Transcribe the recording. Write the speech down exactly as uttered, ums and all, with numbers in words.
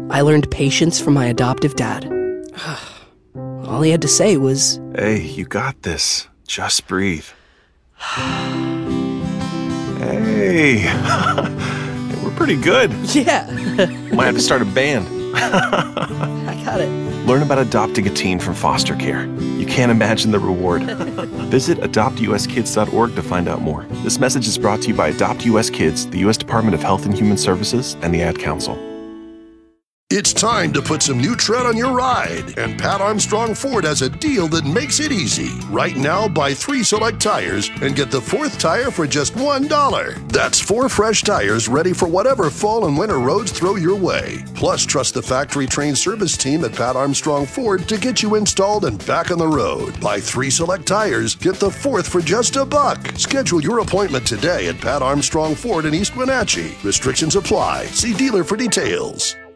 I learned patience from my adoptive dad. All he had to say was, "Hey, you got this. Just breathe." Hey, we're pretty good. yeah, Might have to start a band. I got it. Learn about adopting a teen from foster care. You can't imagine the reward. Visit adopt u s kids dot org to find out more. This message is brought to you by Adopt U S Kids, the U S Department of Health and Human Services, and the Ad Council. It's time to put some new tread on your ride, and Pat Armstrong Ford has a deal that makes it easy. Right now, buy three select tires and get the fourth tire for just one dollar. That's four fresh tires ready for whatever fall and winter roads throw your way. Plus, trust the factory-trained service team at Pat Armstrong Ford to get you installed and back on the road. Buy three select tires, get the fourth for just a buck. Schedule your appointment today at Pat Armstrong Ford in East Wenatchee. Restrictions apply. See dealer for details.